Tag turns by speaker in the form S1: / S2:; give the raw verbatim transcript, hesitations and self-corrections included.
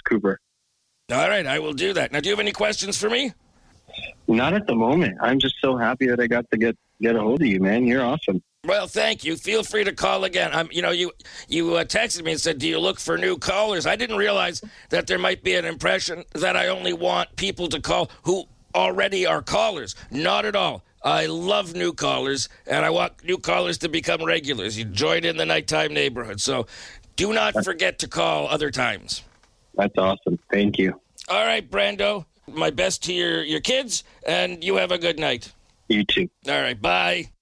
S1: Cooper.
S2: All right, I will do that. Now, do you have any questions for me?
S1: Not at the moment. I'm just so happy that I got to get, get a hold of you, man. You're awesome.
S2: Well, thank you. Feel free to call again. I'm, you know, you you uh, texted me and said, do you look for new callers? I didn't realize that there might be an impression that I only want people to call who already are callers. Not at all. I love new callers, and I want new callers to become regulars. You join in the nighttime neighborhood. So do not forget to call other times.
S1: That's awesome. Thank you.
S2: All right, Brando. My best to your, your kids, and you have a good night.
S1: You too.
S2: All right, bye.